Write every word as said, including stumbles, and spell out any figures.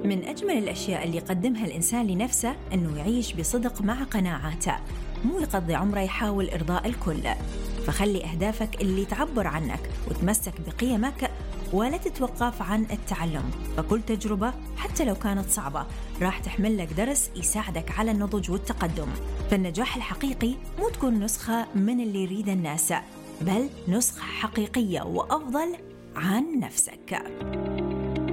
من أجمل الأشياء اللي يقدمها الإنسان لنفسه أنه يعيش بصدق مع قناعاته، مو يقضي عمره يحاول إرضاء الكل. فخلي أهدافك اللي تعبر عنك وتمسك بقيمك، ولا تتوقف عن التعلم. فكل تجربة حتى لو كانت صعبة راح تحمل لك درس يساعدك على النضج والتقدم. فالنجاح الحقيقي مو تكون نسخة من اللي يريد الناس، بل نسخة حقيقية وأفضل عن نفسك.